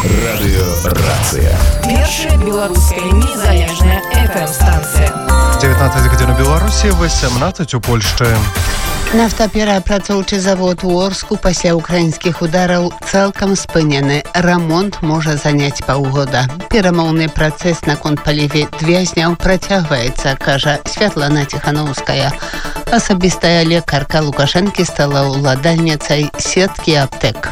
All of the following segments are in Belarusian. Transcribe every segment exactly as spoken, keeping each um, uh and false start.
Радыёрацыя. Першая беларуская незалежная эф эм-станцыя. дзевятнаццаць гадзін у Беларусі, васямнаццаць у Польшчы. Нафтаперапрацоўчы завод у Орску пасля украінскіх удараў цалкам спынены. Рамонт можа заняць паўгода. Перамоўны працэс наконт паліве вязняў працягваецца, кажа Святлана Тихановская. Асабістая лекарка Лукашэнкі стала ўладальніцай сеткі аптэк.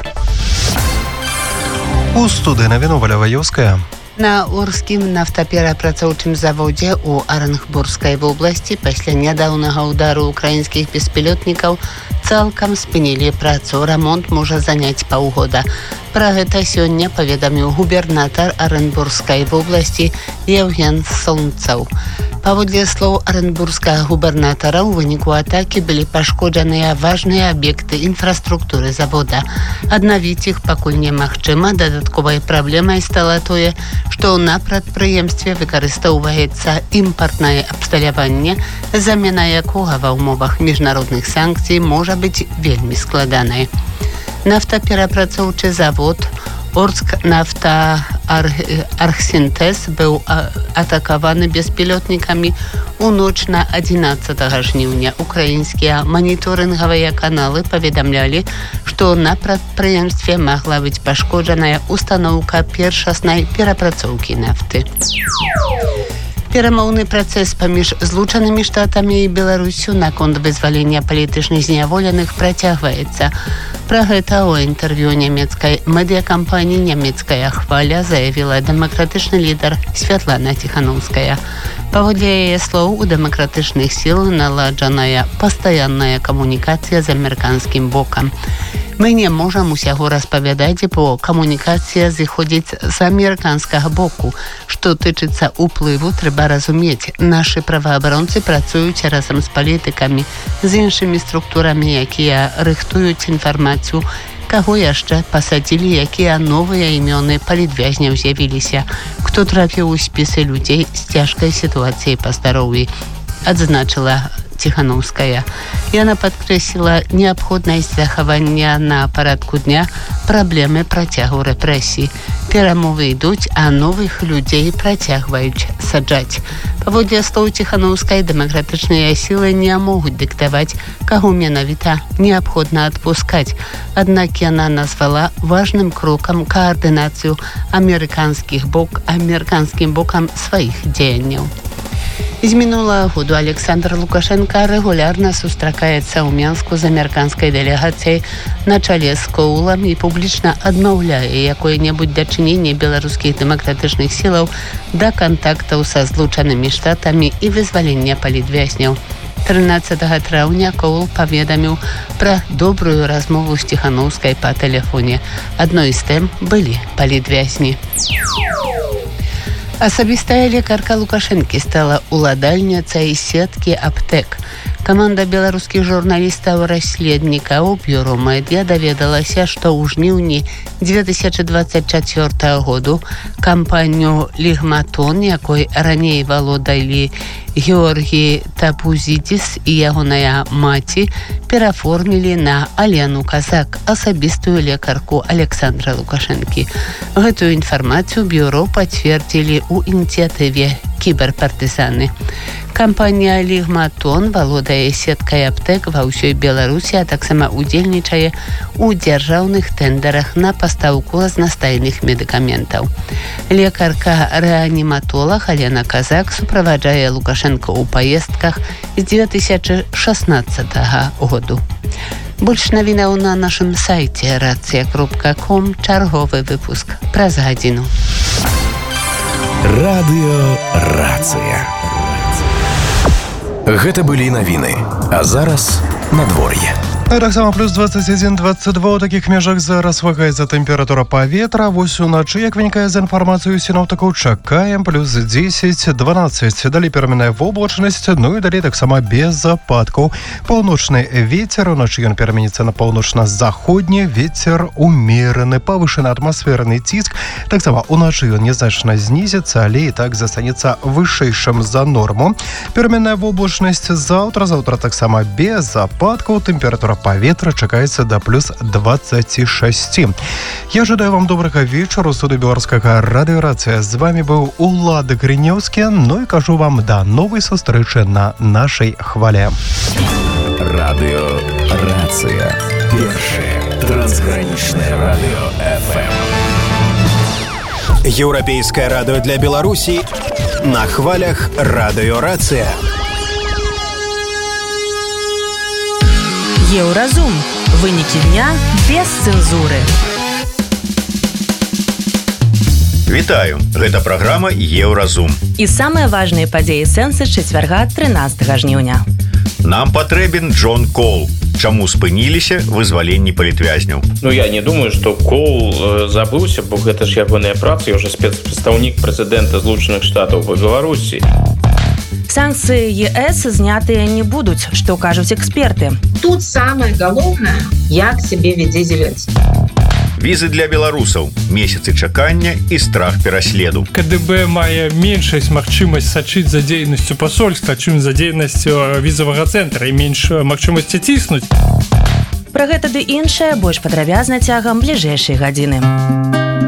У студыі навіну Валяваёўская. На Орскім нафтаперапрацоўчым заводзе ў Арэнбургскай вобласці пасля нядаўнага ўдару украінскіх беспілотнікаў цалкам спынілі працу. Рамонт можа заняць паўгода. Пра гэта сёння паведаміў губернатар Арэнбургскай вобласці Еўген Солнцаў. Паводле слоў арэнбургскага губернатара, у выніку атакі былі пашкоджаныя важныя аб'екты інфраструктуры завода. Аднавіць іх пакуль немагчыма. Дадатковай праблемай стала тое, што на прадпрыемстве выкарыстоўваецца імпартнае абсталяванне, замена якога ва ўмовах міжнародных санкцый можа быць вельмі складанай. Нафтаперапрацоўчы завод Орск нафтааргсінтэз быў атакаваны беспілотнікамі у ноч на адзінаццатага жніўня. Украінскія маніторынгавыя каналы паведамлялі, што на прадпрыемстве магла быць пашкоджаная устаноўка першаснай перапрацоўкі нафты. Перамоўны працэс паміж Злучанымі Штатамі і Беларусю наконт вызвалення палітычных зняволеных працягваецца. Пра гэта ў інтэрв'ю нямецкай медыякампаніі «Нямецкая хваля» заявіла дэмакратычны лідар Святлана Тихановская. Паводле яе слоў, у дэмакратычных сіл наладжаная пастаянная камунікацыя з амерыканскім бокам. Мы не можам усяго распавядаць, бо камунікацыя зыходзіць з амерыканскага боку. Што тычыцца ўплыву, трэба разумець. Нашы праваабаронцы працуюць разам з палітыкамі, з іншымі структурамі, якія рыхтуюць інфармацыю, каго яшчэ пасадзілі, якія новыя імёны палітвязняў з'явіліся, хто трапіў у спісы людзей з цяжкай сітуацыяй па здароўі, адзначыла Тихановская. Яна падкрэсліла неабходнасць захавання на парадку дня праблемы працягу рэпрэсій. Перамовы ідуць, а новых людзей працягваюць саджаць. Паводле слоў Тихановскай, дэмакратычныя сілы не могуць дыктаваць, каго менавіта неабходна адпускаць. Аднак яна назвала важным крокам каардынацыю амерыканскіх бок амерыканскім бокам сваіх дзеянняў. З мінулага году Александр Лукашенко рэгулярна сустракаецца ў Мінску з амерыканскай дэлегацыяй на чале з Коулам і публічна адмаўляе якое-небудзь дачыненне беларускіх дэмакратычных сілаў да кантактаў са Злучанымі Штатамі і вызвалення палітвязняў. трынаццатага траўня Коул паведаміў пра добрую размову з Тихановскай па тэлефоне. Адной з тэм былі палітвязні. Асабістая лекарка Лукашэнкі стала ўладальніцай сеткі аптэк. Каманда беларускіх журналістаў-расследнікаў бюро медыа даведалася, што ў жніўні дзве тысячы дваццаць чацвёртага году кампанію «Лігматон», якой раней валодалі Георгій Тапузідзіс і ягоная маці, пераформілі на Алену Казак, асабістую лекарку Александра Лукашэнкі. Гэтую інфармацыю бюро пацвердзілі ў ініцыятыве «Кіберпартызаны». Кампанія «Лігматон» валодае сеткай аптэк ва ўсёй Беларусі, а таксама удзельнічае ў дзяржаўных тэндарах на пастаўку разнастайных медыкаментаў. Лекарка-рэаніматолаг Алена Казак суправаджае Лукашэнка ў паездках з дзве тысячы шаснаццатага году. Больш навінаў на нашым сайце рацыя кропка ком. Чарговы выпуск праз гадзіну. Радыёрацыя. Гэта былі навіны, а зараз надвор'е. А таксама плюс двадцать один двадцать два у такіх межах зараз вагаецца тэмпература паветра. Вось уначы, як вынікае з інфармацыю сіноптыкаў, чакаем плюс дзесяць дванаццаць. Далей пераменная воблачнасць, ну і далей таксама без ападкаў. Паўночны вецер, уначы ён пераменіцца на паўночна-заходні, вецер умераны, павышаны атмасферны ціск. Таксама уначы ён незначна знізіцца, але і так застанецца вышэйшым за норму. Пераменная воблачнасць заўтра, заўтра таксама без ападкаў, тэмпература тэмпература паветра чакаецца да плюс двадцать шесть. Я жадаю вам добрага вечара. У студыі беларускага радыёрацыя. З вами быў Улад Гринёўскі. Ну і кажу вам да новай сустрэчы на нашай хвале. Радыёрацыя. Першае трансгранічнае радыё эф эм. Еўрапейскае радыё для Беларусі на хвалях радыёрацыя. Еўразум. Вынікі дня без цэнзуры. Вітаю, гэта праграма Еўразум. І самыя важныя падзеі сэнсы чацвярга трынаццатага жніўня. Нам патрэбен Джон Кол. Чаму спыніліся вызваленні палітвязняў? Ну, я не думаю, што Кол э, забыўся, бо гэта ж ягоная праца, я ўжо спецпрадстаўнік прэзідэнта Злучаных Штатаў па Беларусі. Санкцыі ЕС знятыя не будуць, што кажуць эксперты. Тут самое галоўнае, як сябе вядзе Зеленскі. Візы для беларусаў, месяцы чакання і страх пераследу. КДБ мае меншасць магчымасць сачыць за дзейнасцю пасольства, чым за дзейнасцю візавага цэнтра і менш магчымасці ціснуць. Пра гэта ды іншае больш падрабязна цягам бліжэйшай гадзіны.